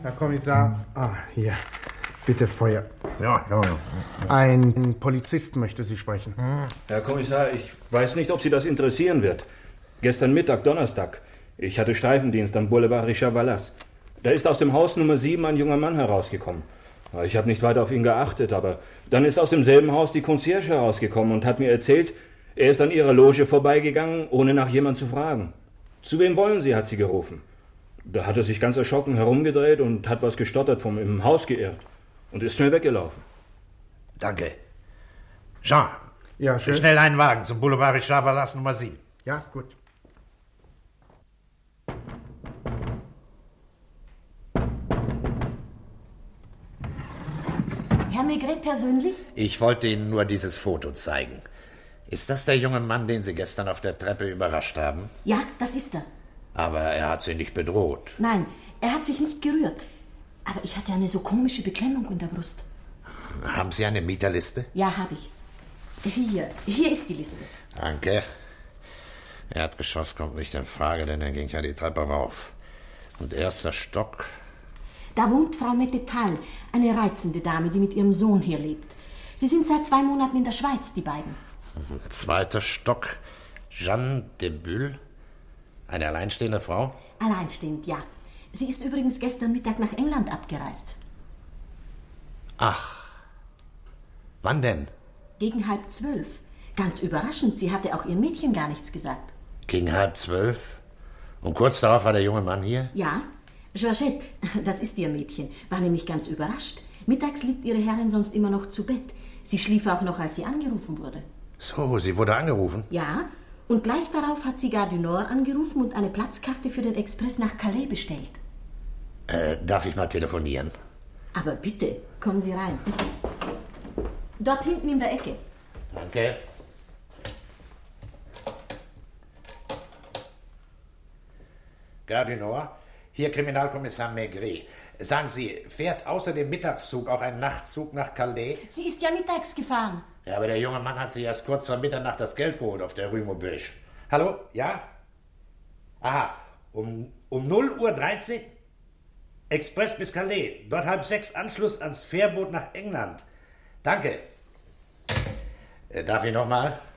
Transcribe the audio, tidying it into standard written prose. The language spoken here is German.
Herr Kommissar. Hier. Bitte Feuer. Ja. Ein Polizist möchte Sie sprechen. Herr Kommissar, ich weiß nicht, ob Sie das interessieren wird. Gestern Mittag, Donnerstag. Ich hatte Streifendienst am Boulevard Richard Vallas. Da ist aus dem Haus Nummer 7 ein junger Mann herausgekommen. Ich habe nicht weiter auf ihn geachtet, aber dann ist aus demselben Haus die Concierge herausgekommen und hat mir erzählt, er ist an ihrer Loge vorbeigegangen, ohne nach jemand zu fragen. Zu wem wollen Sie, hat sie gerufen. Da hat er sich ganz erschrocken herumgedreht und hat was gestottert, im Haus geirrt und ist schnell weggelaufen. Danke. Jean, Ja, schön. schnell einen Wagen zum Boulevard Richard Vallas Nummer 7. Ja, gut. Herr Maigret persönlich? Ich wollte Ihnen nur dieses Foto zeigen. Ist das der junge Mann, den Sie gestern auf der Treppe überrascht haben? Ja, das ist er. Aber er hat Sie nicht bedroht. Nein, er hat sich nicht gerührt. Aber ich hatte eine so komische Beklemmung in der Brust. Haben Sie eine Mieterliste? Ja, habe ich. Hier ist die Liste. Danke. Erdgeschoss kommt nicht in Frage, denn er ging ja die Treppe rauf. Und erster Stock. Da wohnt Frau Mettetal, eine reizende Dame, die mit ihrem Sohn hier lebt. Sie sind seit 2 Monaten in der Schweiz, die beiden. Zweiter Stock. Jeanne de Bulle. Eine alleinstehende Frau? Alleinstehend, ja. Sie ist übrigens gestern Mittag nach England abgereist. Ach. Wann denn? Gegen 11:30. Ganz überraschend, sie hatte auch ihrem Mädchen gar nichts gesagt. Gegen 11:30? Und kurz darauf war der junge Mann hier? Ja, Georgette, das ist ihr Mädchen, war nämlich ganz überrascht. Mittags liegt ihre Herrin sonst immer noch zu Bett. Sie schlief auch noch, als sie angerufen wurde. So, sie wurde angerufen? Ja, und gleich darauf hat sie Gare du Nord angerufen und eine Platzkarte für den Express nach Calais bestellt. Darf ich mal telefonieren? Aber bitte, kommen Sie rein. Dort hinten in der Ecke. Danke. Gare du Nord, hier Kriminalkommissar Maigret. Sagen Sie, fährt außer dem Mittagszug auch ein Nachtzug nach Calais? Sie ist ja mittags gefahren. Ja, aber der junge Mann hat sich erst kurz vor Mitternacht das Geld geholt auf der Rue Maubeuge. Hallo? Ja? Aha, um 0:13 Uhr? Express bis Calais. Dort 5:30 Anschluss ans Fährboot nach England. Danke. Darf ich nochmal?